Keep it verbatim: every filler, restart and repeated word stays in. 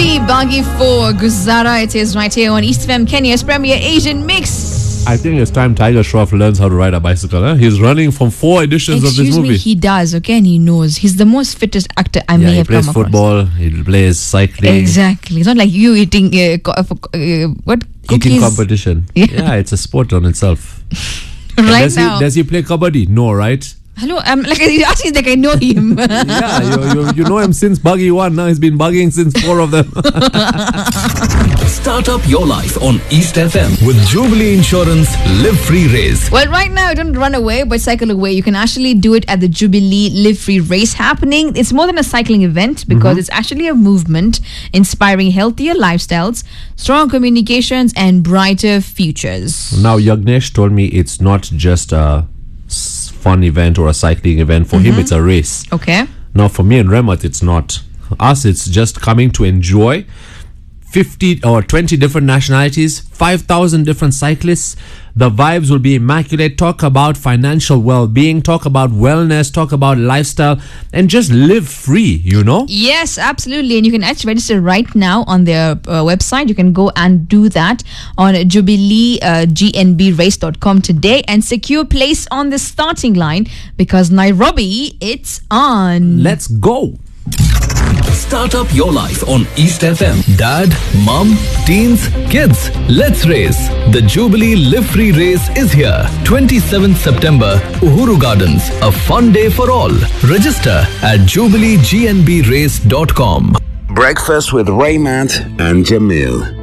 Jubilee Buggy four Guzara, it is right here on East F M, Kenya's premier Asian mix. I think it's time Tiger Shroff learns how to ride a bicycle. Huh? He's running from four editions Excuse of this movie. me, he does, okay, and he knows. He's the most fittest actor I yeah, may he have plays come across. football, he plays cycling. Exactly. It's not like you eating uh, co- uh, what cookies? Eating competition. Yeah. yeah, it's a sport on itself. right does now. He, does he play kabaddi? No, right? Hello, I'm like you asking like I know him. yeah, you, you, you know him since Buggy one. Now he's been bugging since four of them. Start up your life on East F M with Jubilee Insurance Live Free Race. Well, right now, don't run away, but cycle away. You can actually do it at the Jubilee Live Free Race happening. It's more than a cycling event because mm-hmm. it's actually a movement inspiring healthier lifestyles, strong communications, and brighter futures. Now, Yagnesh told me it's not just a fun event or a cycling event. For mm-hmm. him, it's a race. Okay. Now, for me and Remat, it's not. Us, it's just coming to enjoy fifty or twenty different nationalities, five thousand different cyclists. The vibes will be immaculate. Talk about financial well-being, talk about wellness, talk about lifestyle, and just live free, you know? Yes, absolutely. And you can actually register right now on their uh, website. You can go and do that on jubilee g n b race dot com today and secure place on the starting line because Nairobi, it's on. Let's go. Start up your life on East F M. Dad, mom, teens, kids, let's race. The Jubilee Live Free Race is here. twenty-seventh September, Uhuru Gardens. A fun day for all. Register at jubilee g n b race dot com. Breakfast with Raymond and Jamil.